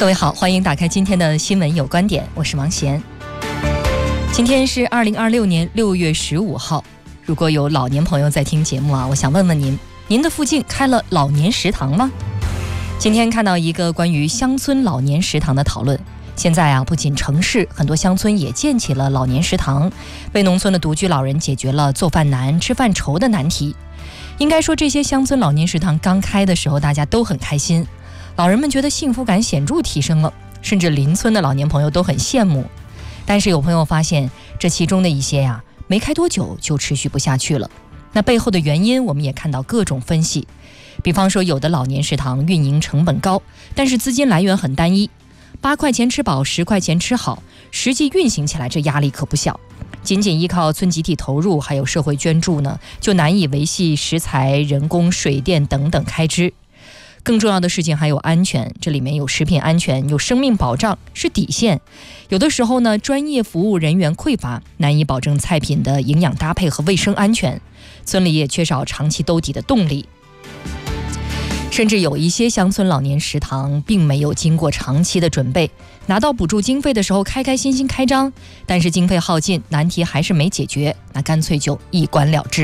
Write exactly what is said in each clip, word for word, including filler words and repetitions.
各位好，欢迎打开今天的新闻有观点，我是王贤。今天是二零二六年六月十五号，如果有老年朋友在听节目啊，我想问问您，您的附近开了老年食堂吗？今天看到一个关于乡村老年食堂的讨论。现在啊，不仅城市，很多乡村也建起了老年食堂，为农村的独居老人解决了做饭难、吃饭愁的难题。应该说，这些乡村老年食堂刚开的时候，大家都很开心，老人们觉得幸福感显著提升了，甚至邻村的老年朋友都很羡慕。但是有朋友发现，这其中的一些呀、啊，没开多久就持续不下去了。那背后的原因，我们也看到各种分析。比方说，有的老年食堂运营成本高，但是资金来源很单一，八块钱吃饱，十块钱吃好，实际运行起来这压力可不小。仅仅依靠村集体投入还有社会捐助呢，就难以维系食材、人工、水电等等开支。更重要的事情还有安全，这里面有食品安全，有生命保障，是底线。有的时候呢，专业服务人员匮乏，难以保证菜品的营养搭配和卫生安全，村里也缺少长期兜底的动力。甚至有一些乡村老年食堂并没有经过长期的准备，拿到补助经费的时候开开心心开张，但是经费耗尽，难题还是没解决，那干脆就一关了之。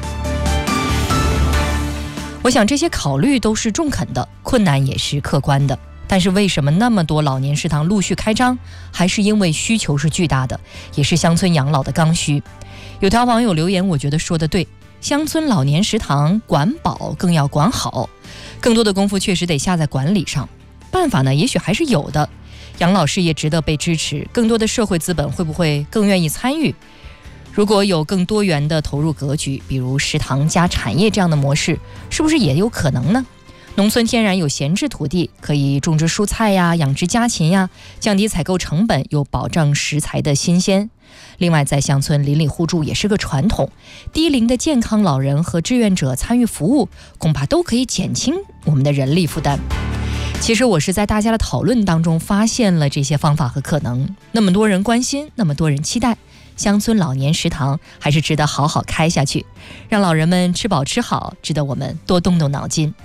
我想这些考虑都是中肯的，困难也是客观的。但是为什么那么多老年食堂陆续开张？还是因为需求是巨大的，也是乡村养老的刚需。有条网友留言，我觉得说得对，乡村老年食堂管饱更要管好，更多的功夫确实得下在管理上。办法呢，也许还是有的。养老事业值得被支持，更多的社会资本会不会更愿意参与？如果有更多元的投入格局，比如食堂加产业这样的模式，是不是也有可能呢？农村天然有闲置土地，可以种植蔬菜呀、养殖家禽呀，降低采购成本，又保障食材的新鲜。另外，在乡村邻里互助也是个传统，低龄的健康老人和志愿者参与服务，恐怕都可以减轻我们的人力负担。其实我是在大家的讨论当中发现了这些方法和可能，那么多人关心，那么多人期待，乡村老年食堂还是值得好好开下去，让老人们吃饱吃好，值得我们多动动脑筋。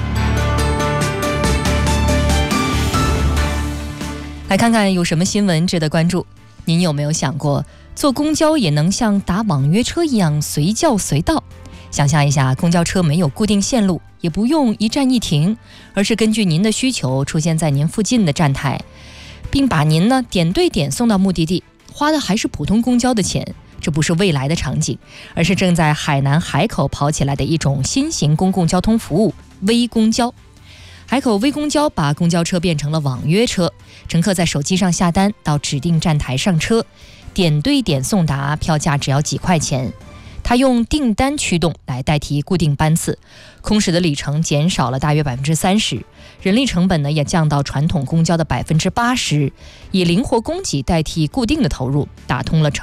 来看看有什么新闻值得关注。您有没有想过，坐公交也能像打网约车一样随叫随到？想象一下，公交车没有固定线路，也不用一站一停，而是根据您的需求出现在您附近的站台，并把您呢点对点送到目的地，花的还是普通公交的钱。这不是未来的场景，而是正在海南海口跑起来的一种新型公共交通服务——微公交。海口微公交把公交车变成了网约车，乘客在手机上下单，到指定站台上车，点对点送达，票价只要几块钱。它用订单驱动来代替固定班次，空时的里程减少了大约百分之三十，人力成本呢也降到传统公交的百分之八十，以灵活供给代替固定的投入，打通了